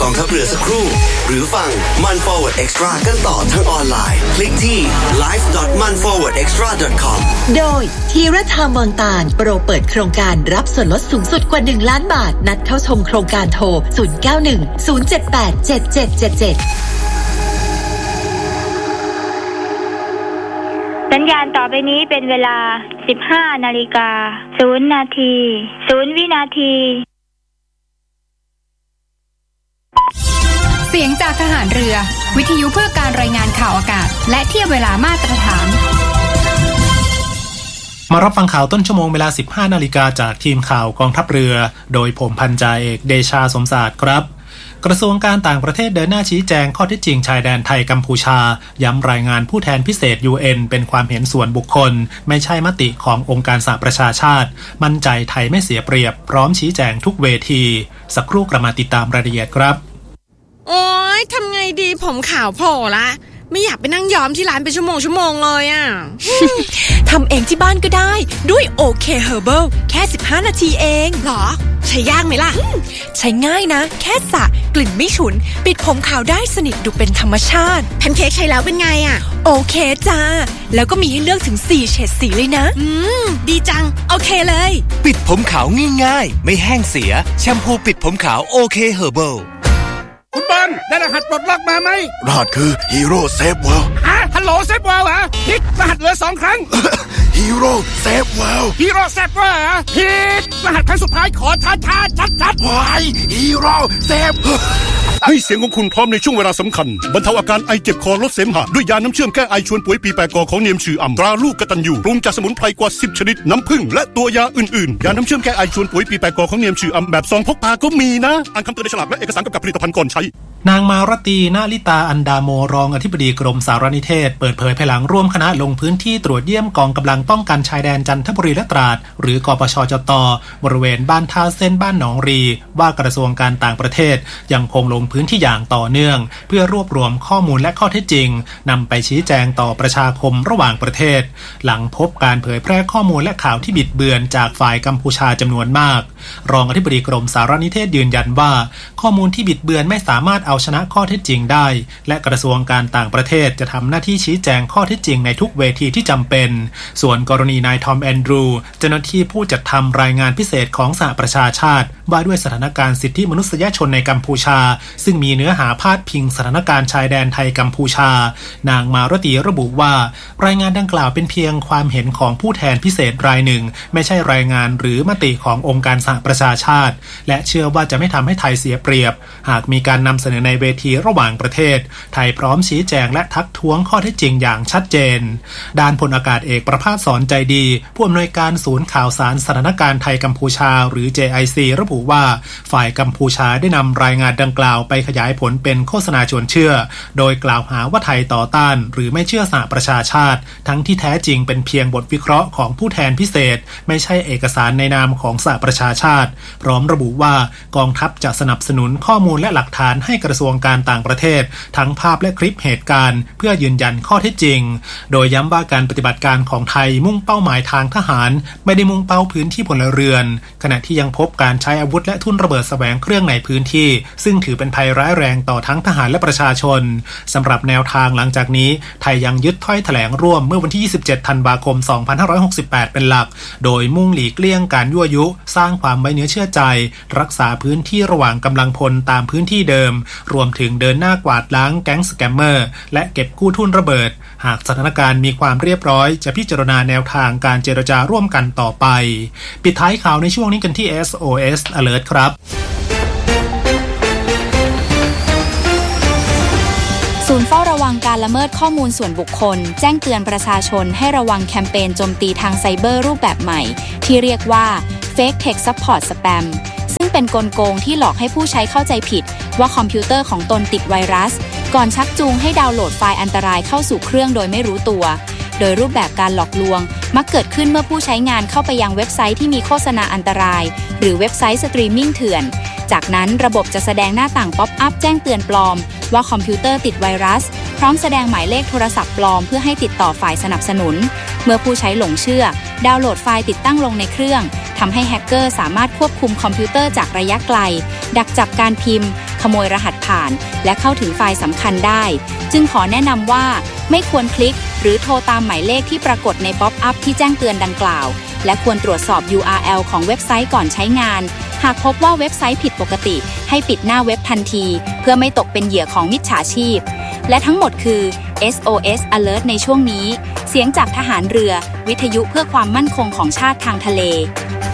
องทัพเรือสักครู่หรือฟังมัน Forward Extra กันต่อทางออนไลน์คลิกที่ live.manforwardextra.com โดยธีรธรรมวังตาลโปรเปิดโครงการรับส่วนลดสูงสุดกว่า1 ล้านบาทนัดเข้าชมโครงการโทร0910787777 สัญญาณต่อไปนี้เป็นเวลา 15:00 น.0 นาที 0 วินาทีเสียงจากทหารเรือวิทยุเพื่อการรายงานข่าวอากาศและเทียบเวลามาตรฐานมารับฟังข่าวต้นชั่วโมงเวลา 15:00 น.จากทีมข่าวกองทัพเรือโดยผมพันจ่าเอกเดชาสมศาสตร์ครับกระทรวงการต่างประเทศเดินหน้าชี้แจงข้อเท็จจริงชายแดนไทยกัมพูชาย้ำรายงานผู้แทนพิเศษ UN เป็นความเห็นส่วนบุคคลไม่ใช่มติขององค์การสหประชาชาติมั่นใจไทยไม่เสียเปรียบพร้อมชี้แจงทุกเวทีสักครู่กลับมาติดตามรายละเอียดครับโอ๊ยทำไงดีผมขาวโผล่ละไม่อยากไปนั่งย้อมที่ร้านเป็นชั่วโมงเลยอ่ะทำเองที่บ้านก็ได้ด้วย OK Herbal แค่15 นาทีเองหรอใช้ยากไหมล่ะใช้ง่ายนะแค่สระกลิ่นไม่ฉุนปิดผมขาวได้สนิทดูเป็นธรรมชาติแพนเค้กใช้แล้วเป็นไงอ่ะโอเคจ้าแล้วก็มีให้เลือกถึง4เฉดสีเลยนะดีจังโอเคเลยปิดผมขาวง่ายๆไม่แห้งเสียแชมพูปิดผมขาว OK Herbal คุณบอลได้รหัสปลดล็อกมาไหมรหัสคือ Hero Save World ฮัลโหลเซฟเวิลด์เหรอผิดรหัสเหลือ2 ครั้ง Hero Save World Hero Save World เหรอผิดรหัสครั้งสุดท้ายขอช้าชัดวาย Hero Save ให้เสียงของคุณพร้อมในช่วงเวลาสำคัญบรรเทาอาการไอเจ็บคอลดเสมหะด้วยยาน้ำเชื่อมแก้ไอชวนป่วยปีแปรกอของเนียมชื่ออ่ำตราลูกกตัญญูปรุงจากสมุนไพรกว่า10 ชนิดน้ำผึ้งและตัวยาอื่นๆยาน้ำเชื่อมแก้ไอชวนป่วยปีแปรกอของเนียมชื่ออ่ำแบบซองพกพาก็มีนะอ่านคำเตือนในฉลากและเอกสารกำกับผลิตภัณฑ์ก่อนใช้นางมารตีนาลิตาอันดาโมรองอธิบดีกรมสารนิเทศเปิดเผยภายหลังร่วมคณะลงพื้นที่ตรวจเยี่ยมกองกำลังป้องกันชายแดนจันทบุรีและตราดหรือกปชจต.บริเวณบ้านท่าเส้นบ้านหนองรีว่ากระทรวงการต่างประเทศยังคงลงพื้นที่อย่างต่อเนื่องเพื่อรวบรวมข้อมูลและข้อเท็จจริงนำไปชี้แจงต่อประชาคมระหว่างประเทศหลังพบการเผยแพร่ข้อมูลและข่าวที่บิดเบือนจากฝ่ายกัมพูชาจำนวนมากรองอธิบดีกรมสารนิเทศยืนยันว่าข้อมูลที่บิดเบือนไม่สามารถเอาชนะข้อเท็จจริงได้และกระทรวงการต่างประเทศจะทำหน้าที่ชี้แจงข้อเท็จจริงในทุกเวทีที่จำเป็นส่วนกรณีนายทอมแอนดรูเจ้าหน้าที่ผู้จัดทำรายงานพิเศษของสหประชาชาติว่าด้วยสถานการณ์สิทธิมนุษยชนในกัมพูชาซึ่งมีเนื้อหาพาดพิงสถานการณ์ชายแดนไทยกัมพูชานางมารตีระบุว่ารายงานดังกล่าวเป็นเพียงความเห็นของผู้แทนพิเศษรายหนึ่งไม่ใช่รายงานหรือมติขององค์การสหประชาชาติและเชื่อว่าจะไม่ทำให้ไทยเสียเปรียบหากมีการนำเสนอในเวทีระหว่างประเทศไทยพร้อมชี้แจงและทักท้วงข้อเท็จจริงอย่างชัดเจนด้านพลอากาศเอกประภาสสอนใจดีผู้อำนวยการศูนย์ข่าวสารสถานการณ์ไทยกัมพูชาหรือ JIC ระบุว่าฝ่ายกัมพูชาได้นำรายงานดังกล่าวไปขยายผลเป็นโฆษณาชวนเชื่อโดยกล่าวหาว่าไทยต่อต้านหรือไม่เชื่อสหประชาชาติทั้งที่แท้จริงเป็นเพียงบทวิเคราะห์ของผู้แทนพิเศษไม่ใช่เอกสารในนามของสหประชาชาติพร้อมระบุว่ากองทัพจะสนับสนุนข้อมูลและหลักฐานให้กระทรวงการต่างประเทศทั้งภาพและคลิปเหตุการณ์เพื่อยืนยันข้อเท็จจริงโดยย้ำว่าการปฏิบัติการของไทยมุ่งเป้าหมายทางทหารไม่ได้มุ่งเป้าพื้นที่พลเรือนขณะที่ยังพบการใช้อาวุธและทุ่นระเบิดแสวงเครื่องในพื้นที่ซึ่งถือเป็นภัยร้ายแรงต่อทั้งทหารและประชาชนสำหรับแนวทางหลังจากนี้ไทยยังยึดถ้อยแถลงร่วมเมื่อวันที่27ธันวาคม2568เป็นหลักโดยมุ่งหลีกเลี่ยงการยั่วยุสร้างความไว้เนื้อเชื่อใจรักษาพื้นที่ระหว่างกำลังพลตามพื้นที่เดิมรวมถึงเดินหน้ากวาดล้างแก๊งสแกมเมอร์และเก็บกู้ทุ่นระเบิดหากสถานการณ์มีความเรียบร้อยจะพิจารณาแนวทางการเจรจาร่วมกันต่อไปปิดท้ายข่าวในช่วงนี้กันที่ SOS Alert ครับศูนย์เฝ้าระวังการละเมิดข้อมูลส่วนบุคคลแจ้งเตือนประชาชนให้ระวังแคมเปญโจมตีทางไซเบอร์รูปแบบใหม่ที่เรียกว่า Fake Tech Support Spam ซึ่งเป็นกลโกงที่หลอกให้ผู้ใช้เข้าใจผิดว่าคอมพิวเตอร์ของตนติดไวรัสก่อนชักจูงให้ดาวน์โหลดไฟล์อันตรายเข้าสู่เครื่องโดยไม่รู้ตัวโดยรูปแบบการหลอกลวงมักเกิดขึ้นเมื่อผู้ใช้งานเข้าไปยังเว็บไซต์ที่มีโฆษณาอันตรายหรือเว็บไซต์สตรีมมิ่งเถื่อนจากนั้นระบบจะแสดงหน้าต่างป๊อปอัพแจ้งเตือนปลอมว่าคอมพิวเตอร์ติดไวรัสพร้อมแสดงหมายเลขโทรศัพท์ปลอมเพื่อให้ติดต่อฝ่ายสนับสนุนเมื่อผู้ใช้หลงเชื่อดาวน์โหลดไฟล์ติดตั้งลงในเครื่องทำให้แฮกเกอร์สามารถควบคุมคอมพิวเตอร์จากระยะไกลดักจับการพิมพ์ขโมยรหัสผ่านและเข้าถึงไฟล์สำคัญได้จึงขอแนะนำว่าไม่ควรคลิกหรือโทรตามหมายเลขที่ปรากฏในป๊อปอัพที่แจ้งเตือนดังกล่าวและควรตรวจสอบ URL ของเว็บไซต์ก่อนใช้งานหากพบว่าเว็บไซต์ผิดปกติให้ปิดหน้าเว็บทันทีเพื่อไม่ตกเป็นเหยื่อของมิจฉาชีพและทั้งหมดคือ SOS Alert ในช่วงนี้เสียงจากทหารเรือวิทยุเพื่อความมั่นคงของชาติทางทะเล